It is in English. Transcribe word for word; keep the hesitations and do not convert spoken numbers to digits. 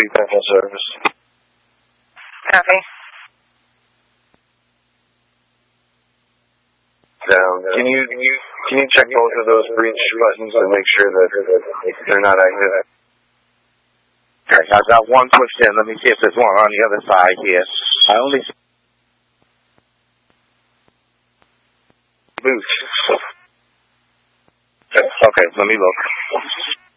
speak dental service. Copy. Down. Can you can you can you check both of those breach buttons and make sure that they're not active? Okay, I've got one pushed in. Let me see if there's one on the other side here. I only see boots. Okay, let me look.